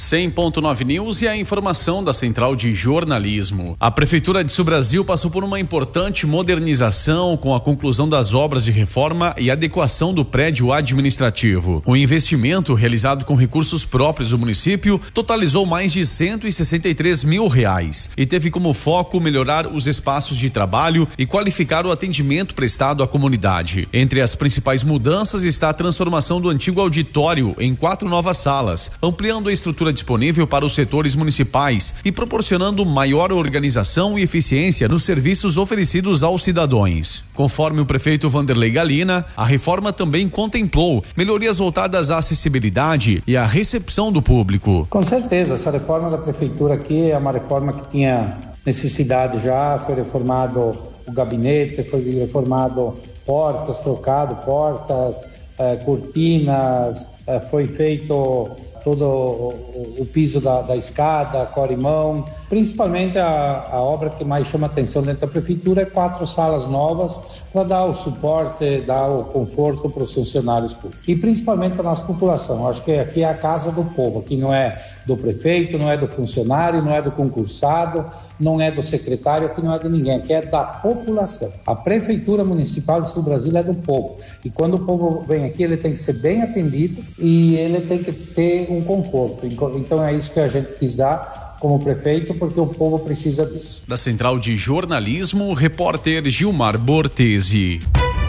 100.9 News e a informação da Central de Jornalismo. A Prefeitura de Sul Brasil passou por uma importante modernização com a conclusão das obras de reforma e adequação do prédio administrativo. O investimento, realizado com recursos próprios do município, totalizou mais de R$163 mil e teve como foco melhorar os espaços de trabalho e qualificar o atendimento prestado à comunidade. Entre as principais mudanças está a transformação do antigo auditório em 4 novas salas, ampliando a estrutura disponível para os setores municipais e proporcionando maior organização e eficiência nos serviços oferecidos aos cidadãos. Conforme o prefeito Vanderlei Galina, a reforma também contemplou melhorias voltadas à acessibilidade e à recepção do público. Com certeza, essa reforma da prefeitura aqui é uma reforma que tinha necessidade já, foi reformado o gabinete, foi reformado portas, trocado portas, cortinas, foi feito todo o piso da escada, corrimão. Principalmente a obra que mais chama atenção dentro da prefeitura é 4 salas novas para dar o suporte, dar o conforto para os funcionários públicos. E principalmente para a nossa população. Acho que aqui é a casa do povo, aqui não é do prefeito, não é do funcionário, não é do concursado, não é do secretário, aqui não é de ninguém, aqui é da população. A Prefeitura Municipal de Sul Brasil é do povo. E quando o povo vem aqui, ele tem que ser bem atendido e ele tem que ter um conforto. Então é isso que a gente quis dar como prefeito, porque o povo precisa disso. Da Central de Jornalismo, repórter Gilmar Bortesi.